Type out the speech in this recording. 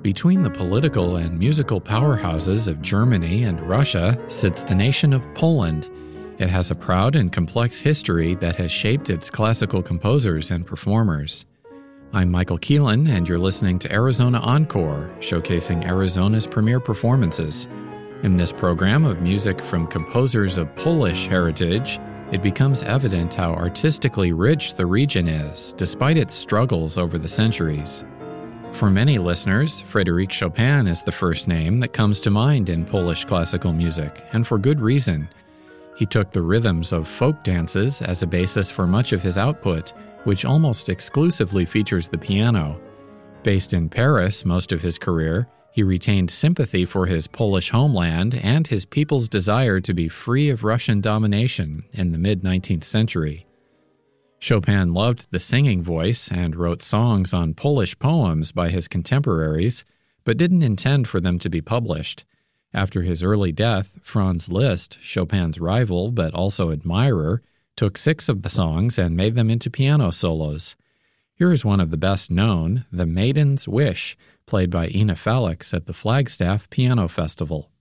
Between the political and musical powerhouses of Germany and Russia sits the nation of Poland. It has a proud and complex history that has shaped its classical composers and performers. I'm Michael Keelan, and you're listening to Arizona Encore, showcasing Arizona's premier performances. In this program of music from composers of Polish heritage, it becomes evident how artistically rich the region is, despite its struggles over the centuries. For many listeners, Frédéric Chopin is the first name that comes to mind in Polish classical music, and for good reason. He took the rhythms of folk dances as a basis for much of his output, which almost exclusively features the piano. Based in Paris most of his career, he retained sympathy for his Polish homeland and his people's desire to be free of Russian domination in the mid-19th century. Chopin loved the singing voice and wrote songs on Polish poems by his contemporaries, but didn't intend for them to be published. After his early death, Franz Liszt, Chopin's rival but also admirer, took 6 of the songs and made them into piano solos. Here is one of the best known, The Maiden's Wish, played by Ina Felix at the Flagstaff Piano Festival.